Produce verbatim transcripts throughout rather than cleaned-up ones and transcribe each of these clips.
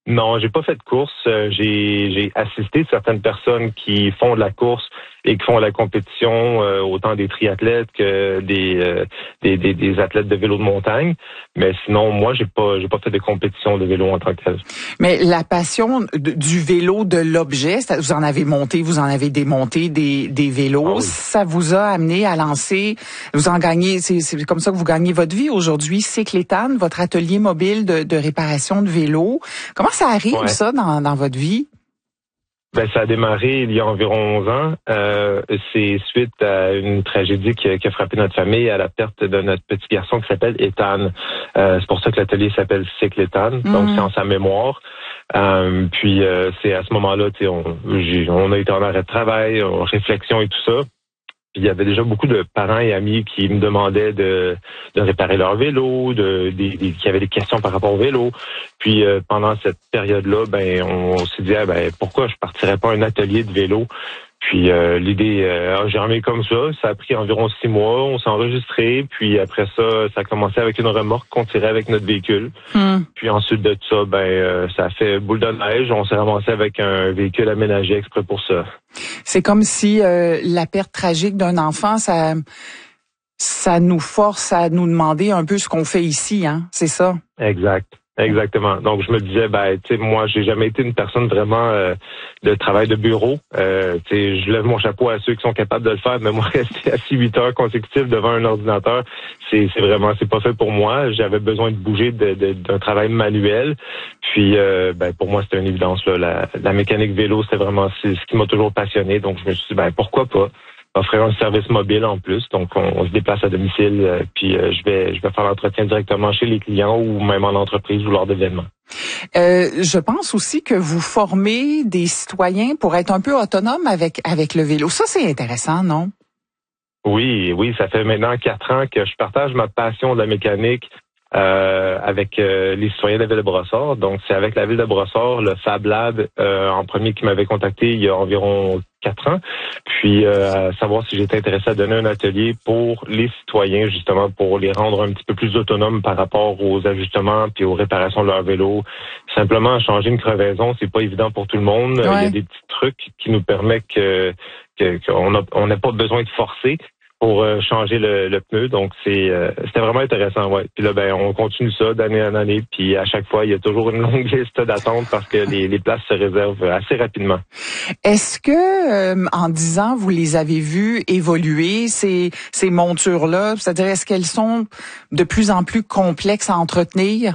Non, j'ai pas fait de course. Euh, j'ai, j'ai assisté certaines personnes qui font de la course et qui font de la compétition, euh, autant des triathlètes que des, euh, des, des des athlètes de vélo de montagne. Mais sinon, moi, j'ai pas j'ai pas fait de compétition de vélo en tant que tel. Mais la passion de- du vélo, de l'objet, ça- vous en avez monté, vous en avez démonté des des vélos. Ah oui. Ça vous a amené à lancer, vous en gagnez, c'est c'est comme ça que vous gagnez votre vie aujourd'hui. Cyclétane, votre atelier mobile de, de réparation de vélos. Comment ça arrive Ouais. ça dans dans votre vie? Ben, ça a démarré il y a environ onze ans. Euh, c'est suite à une tragédie qui a, qui a frappé notre famille, à la perte de notre petit garçon qui s'appelle Ethan. Euh, c'est pour ça que l'atelier s'appelle Cyclétane. Mm. Donc, c'est en sa mémoire. Euh, puis, euh, c'est à ce moment-là, tu sais, on, j'ai- on a été en arrêt de travail, en réflexion et tout ça. Puis il y avait déjà beaucoup de parents et amis qui me demandaient de, de réparer leur vélo, de, des, des- qui avaient des questions par rapport au vélo. Puis euh, pendant cette période-là, ben on, s'est dit ah, ben pourquoi je partirais pas un atelier de vélo. Puis euh, l'idée euh, a germé comme ça. Ça a pris environ six mois. On s'est enregistré. Puis après ça, ça a commencé avec une remorque qu'on tirait avec notre véhicule. Mm. Puis ensuite de ça, ben euh, ça a fait boule de neige. On s'est ramassé avec un véhicule aménagé exprès pour ça. C'est comme si euh, la perte tragique d'un enfant, ça ça nous force à nous demander un peu ce qu'on fait ici, hein. C'est ça. Exact. Exactement. Donc, je me disais, ben, tu sais, moi, j'ai jamais été une personne vraiment euh, de travail de bureau. Euh, tu sais, je lève mon chapeau à ceux qui sont capables de le faire, mais moi, rester assis huit heures consécutives devant un ordinateur, c'est, c'est vraiment, c'est pas fait pour moi. J'avais besoin de bouger de, de, d'un travail manuel. Puis, euh, ben, pour moi, c'était une évidence, là. La, la mécanique vélo, c'était vraiment c'est ce qui m'a toujours passionné. Donc, je me suis dit, ben, pourquoi pas offrir un service mobile en plus. Donc, on, on se déplace à domicile, euh, puis euh, je vais je vais faire l'entretien directement chez les clients ou même en entreprise ou lors d'événements. Euh, je pense aussi que vous formez des citoyens pour être un peu autonomes avec avec le vélo. Ça, c'est intéressant, non? Oui, oui, ça fait maintenant quatre ans que je partage ma passion de la mécanique euh, avec euh, les citoyens de la ville de Brossard. Donc, c'est avec la ville de Brossard, le Fab Lab, euh, en premier qui m'avait contacté il y a environ quatre ans. Puis, euh, à savoir si j'étais intéressé à donner un atelier pour les citoyens, justement, pour les rendre un petit peu plus autonomes par rapport aux ajustements puis aux réparations de leur vélo. Simplement, changer une crevaison, c'est pas évident pour tout le monde. Ouais. Il y a des petits trucs qui nous permettent que, que qu'on a, on n'a pas besoin de forcer pour euh, changer le, le pneu. Donc, c'est euh, c'était vraiment intéressant, ouais. Puis là, ben, on continue ça d'année en année. Puis à chaque fois, il y a toujours une longue liste d'attente parce que les, les places se réservent assez rapidement. Est-ce que, euh, en dix ans, vous les avez vues évoluer, ces, ces montures-là? C'est-à-dire, est-ce qu'elles sont de plus en plus complexes à entretenir?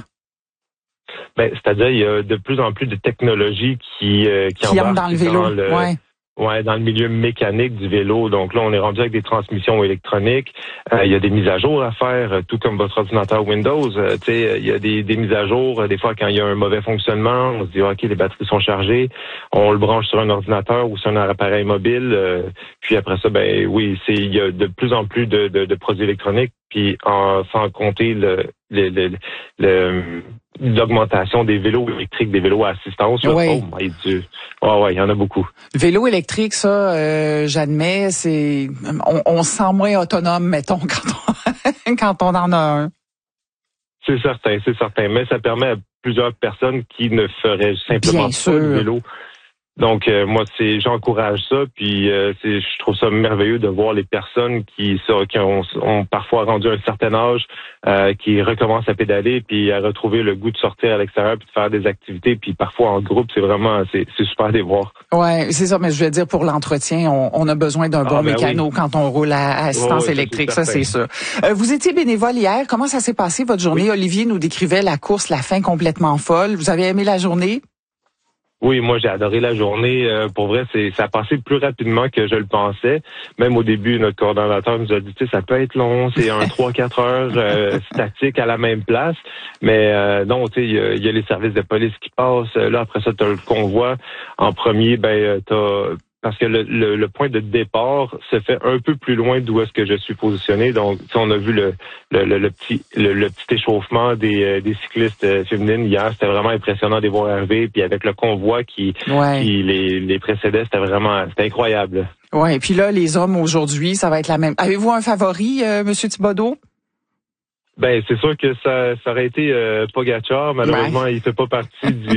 Ben, c'est-à-dire, il y a de plus en plus de technologies qui, euh, qui, Qui entrent embarquent dans le vélo, dans le, ouais. Ouais, dans le milieu mécanique du vélo. Donc là, on est rendu avec des transmissions électroniques. Euh, il y a des mises à jour à faire, euh, tout comme votre ordinateur Windows. Euh, tu sais, il y a des, des mises à jour. Euh, des fois, quand il y a un mauvais fonctionnement, on se dit, OK, les batteries sont chargées. On le branche sur un ordinateur ou sur un appareil mobile. Euh, puis après ça, ben oui, c'est il y a de plus en plus de, de, de produits électroniques. Puis en, sans compter le, le, le, le l'augmentation des vélos électriques, des vélos à assistance. Là. Ouais. Oh my Dieu. Ouais, ouais, il y en a beaucoup. Le vélo électrique, ça, euh, j'admets, c'est on, on se sent moins autonome, mettons, quand on, quand on en a un. C'est certain, c'est certain. Mais ça permet à plusieurs personnes qui ne feraient simplement Bien pas sûr. de vélo. Donc euh, moi, c'est j'encourage ça, puis euh, c'est je trouve ça merveilleux de voir les personnes qui, ça, qui ont, ont parfois rendu un certain âge, euh, qui recommencent à pédaler, puis à retrouver le goût de sortir à l'extérieur, puis de faire des activités, puis parfois en groupe, c'est vraiment c'est, c'est super à les voir. Ouais, c'est ça, mais je veux dire pour l'entretien, on, on a besoin d'un Ah, bon ben mécano oui. quand on roule à, à assistance Oh, oui, électrique, ça, ça c'est c'est sûr. Euh, vous étiez bénévole hier, comment ça s'est passé votre journée? Oui. Olivier nous décrivait la course, la fin complètement folle. Vous avez aimé la journée? Oui, moi j'ai adoré la journée. Euh, pour vrai, c'est ça a passé plus rapidement que je le pensais. Même au début, notre coordonnateur nous a dit, tu sais, ça peut être long, c'est un trois quatre heures euh, statique à la même place. Mais euh, non, tu sais, il y, y a les services de police qui passent. Là, après ça, tu as le convoi. En premier, ben t'as parce que le, le, le point de départ se fait un peu plus loin d'où est-ce que je suis positionné. Donc, on a vu le, le, le, le petit le, le petit échauffement des, euh, des cyclistes euh, féminines hier. C'était vraiment impressionnant de les voir arriver. Puis avec le convoi qui, Ouais. qui les, les précédait, c'était vraiment c'était incroyable. Ouais, et puis là, les hommes aujourd'hui, ça va être la même. Avez-vous un favori, euh, Monsieur Thibodeau? Ben, c'est sûr que ça, ça aurait été euh, Pogacar. Malheureusement, Ouais. il fait pas partie du